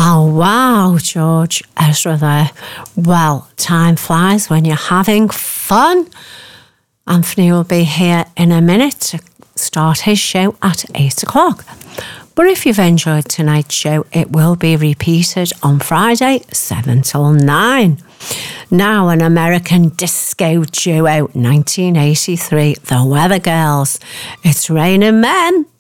Oh, wow, George Ezra there. Well, time flies when you're having fun. Anthony will be here in a minute to start his show at 8 o'clock. But if you've enjoyed tonight's show, it will be repeated on Friday, 7 till 9. Now, an American disco duo, 1983, The Weather Girls. It's Raining Men.